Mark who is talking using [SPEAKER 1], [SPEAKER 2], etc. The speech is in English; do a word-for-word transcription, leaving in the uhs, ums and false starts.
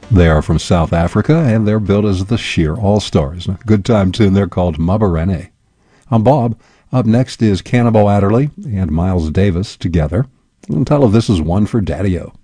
[SPEAKER 1] They are from South Africa, and they're billed as the Sheer All-Stars. A good time tune. They're called Mabarene. I'm Bob. Up next is Cannibal Adderley and Miles Davis together. The title of this is One for Daddy-O.